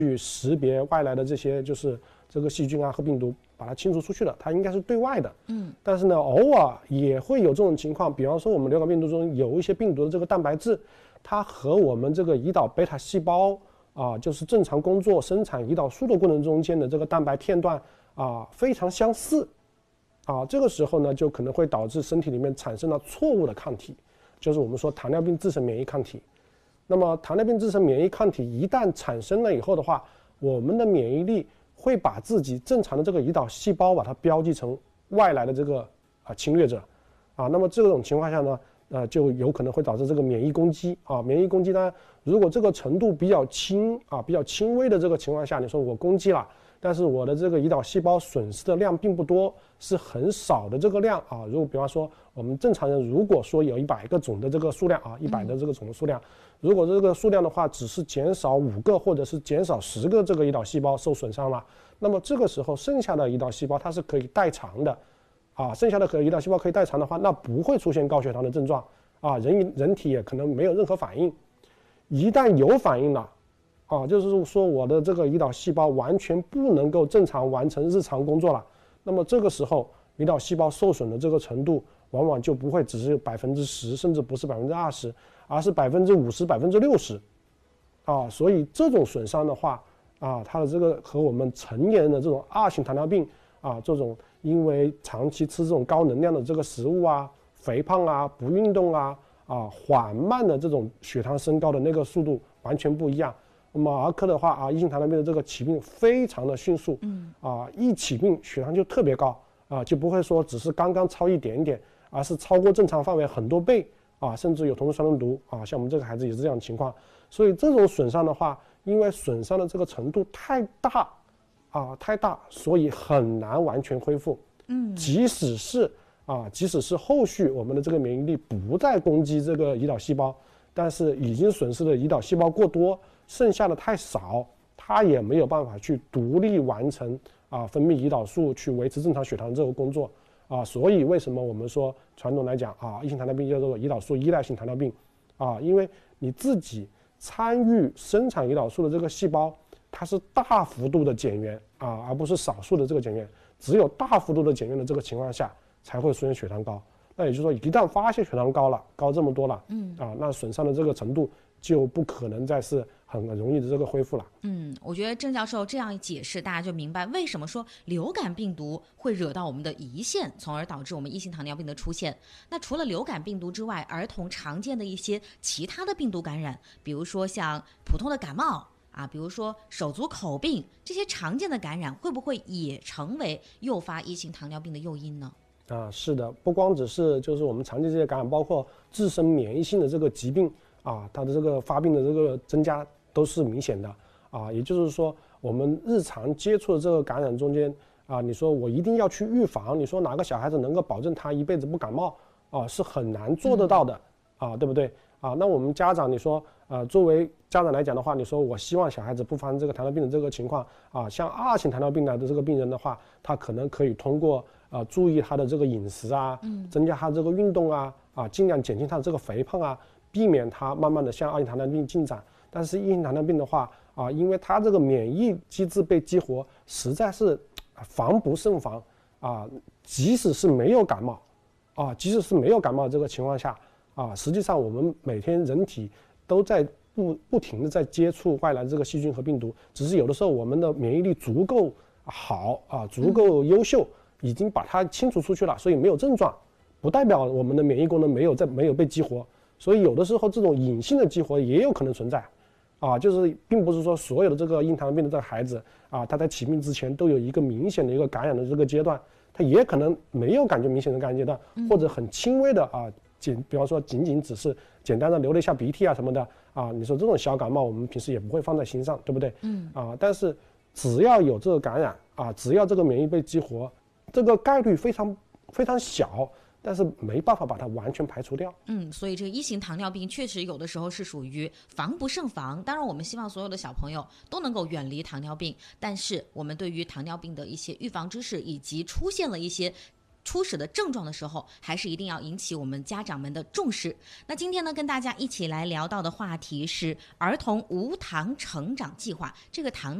去识别外来的这些就是这个细菌啊和病毒，把它清除出去了，它应该是对外的。但是呢，偶尔也会有这种情况，比方说我们流感病毒中有一些病毒的这个蛋白质，它和我们这个胰岛贝塔细胞就是正常工作生产胰岛素的过程中间的这个蛋白片段非常相似。这个时候呢，就可能会导致身体里面产生了错误的抗体，就是我们说糖尿病自身免疫抗体。那么糖尿病自身免疫抗体一旦产生了以后的话，我们的免疫力会把自己正常的这个胰岛细胞把它标记成外来的这个侵略者那么这种情况下呢，就有可能会导致这个免疫攻击免疫攻击呢，如果这个程度比较轻微的这个情况下，你说我攻击了，但是我的这个胰岛细胞损失的量并不多，是很少的这个量如果比方说我们正常人如果说有100个种的这个数量100的这个种的数量，如果这个数量的话只是减少5个或者是减少10个这个胰岛细胞受损伤了，那么这个时候剩下的胰岛细胞它是可以代偿的剩下的胰岛细胞可以代偿的话，那不会出现高血糖的症状人体也可能没有任何反应。一旦有反应了就是说我的这个胰岛细胞完全不能够正常完成日常工作了，那么这个时候胰岛细胞受损的这个程度往往就不会只是10%，甚至不是20%，而是50%、60%所以这种损伤的话它的这个和我们成年人的这种2型糖尿病这种因为长期吃这种高能量的这个食物肥胖不运动缓慢的这种血糖升高的那个速度完全不一样。那么儿科的话1型糖尿病的这个起病非常的迅速一起病血糖就特别高就不会说只是刚刚超一点点，而是超过正常范围很多倍甚至有同时酸中毒像我们这个孩子也是这样的情况。所以这种损伤的话，因为损伤的这个程度太大所以很难完全恢复。即使是后续我们的这个免疫力不再攻击这个胰岛细胞，但是已经损失的胰岛细胞过多，剩下的太少，它也没有办法去独立完成分泌胰岛素去维持正常血糖的这个工作所以为什么我们说传统来讲1型糖尿病叫做胰岛素依赖性糖尿病因为你自己参与生产胰岛素的这个细胞，它是大幅度的减员而不是少数的这个减员，只有大幅度的减员的这个情况下才会出现血糖高。那也就是说，一旦发现血糖高这么多了那损伤的这个程度就不可能再是很容易的这个恢复了。 我觉得郑教授这样一解释，大家就明白为什么说流感病毒会惹到我们的胰腺，从而导致我们1型糖尿病的出现。那除了流感病毒之外，儿童常见的一些其他的病毒感染，比如说像普通的感冒比如说手足口病，这些常见的感染会不会也成为诱发1型糖尿病的诱因呢？ 是的，不光只是就是我们常见这些感染，包括自身免疫性的这个疾病它的这个发病的这个增加都是明显的也就是说我们日常接触的这个感染中间你说我一定要去预防，你说哪个小孩子能够保证他一辈子不感冒是很难做得到的对不对那我们家长你说作为家长来讲的话，你说我希望小孩子不发生这个糖尿病的这个情况像2型糖尿病来的这个病人的话，他可能可以通过注意他的这个饮食增加他这个运动尽量减轻他的这个肥胖避免他慢慢的向2型糖尿病进展。但是1型糖尿病的话因为他这个免疫机制被激活，实在是防不胜防即使是没有感冒这个情况下实际上我们每天人体都在不停的在接触外来这个细菌和病毒，只是有的时候我们的免疫力足够好足够优秀，已经把它清除出去了，所以没有症状，不代表我们的免疫功能没有被激活。所以有的时候这种隐性的激活也有可能存在就是并不是说所有的这个1型糖尿病的这个孩子他在起病之前都有一个明显的一个感染的这个阶段，他也可能没有感觉明显的感染阶段或者很轻微的比方说仅仅只是简单的流了一下鼻涕什么的你说这种小感冒我们平时也不会放在心上，对不对但是只要有这个感染只要这个免疫被激活，这个概率非常非常小，但是没办法把它完全排除掉。 所以这个1型糖尿病确实有的时候是属于防不胜防。当然我们希望所有的小朋友都能够远离糖尿病，但是我们对于糖尿病的一些预防知识，以及出现了一些初始的症状的时候，还是一定要引起我们家长们的重视。那今天呢，跟大家一起来聊到的话题是儿童无糖成长计划。这个糖